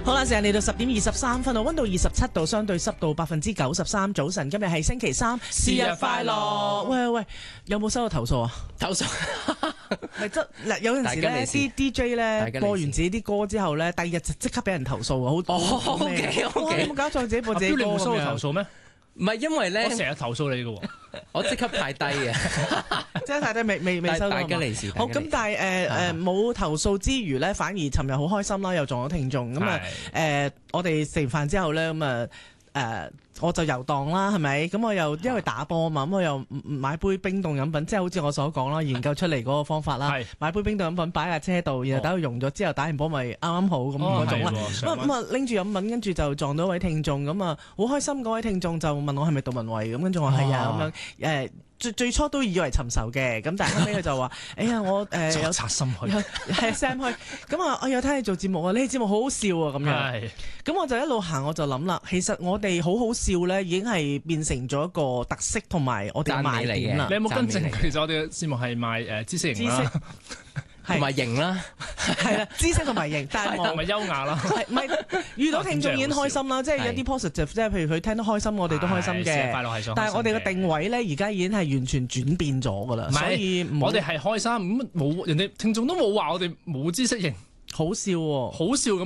好啦，時間嚟到10:23啊，溫度27度，相對濕度93%。早晨，今日係星期三， 節日快樂！ 喂，有冇收到投訴啊？ 投訴係嗱，有陣時咧，啲 DJ 咧播完自己啲歌之後咧，第二日就即刻俾人投訴啊！好 OK， 哇，有冇搞錯自己播自己歌？ 你冇收到投訴咩？ 唔係因為咧， 我成日投訴你嘅喎， 我即刻派低嘅， 即係太低未收到。 大吉利是。 好咁，但係冇投訴之餘咧，反而尋日好開心啦，又撞咗聽眾咁啊！我哋食完飯之後咧，咁啊我就遊蕩啦，係咪？咁我又因為打波啊嘛，咁我又買杯冰凍飲品，即係好似我所講啦，研究出嚟嗰個方法啦。買杯冰凍飲品擺喺車度，然後等佢溶咗之後打完波咪啱啱好咁嗰種啦。咁啊拎住飲品，跟住就撞到一位聽眾，咁啊好開心。嗰位聽眾就問我係咪杜文慧咁，跟住我話係啊咁樣最初都以為尋仇嘅，咁但係後尾佢就話：哎呀，我有拆心去， 係 Sam 去。咁啊，我有聽你做節目啊，你節目好好笑啊，咁樣。咁我就一路行，我就諗啦，其實我哋好好笑咧，已經係變成咗一個特色同埋我哋賣點啦。 你有冇跟正？其實我哋嘅節目係賣知識型啦， 同埋型啦， 係啦，知識同埋型，但係同埋優雅啦。 唔係遇到聽眾已經開心啦，即係有啲 positive，即係譬如佢聽得開心，我哋都開心嘅。 快樂係想， 但係我哋嘅定位咧，而家已經係完全轉變咗噶啦，所以我哋係開心，冇人哋聽眾都冇話我哋冇知識型， 好笑喎， 好笑咁。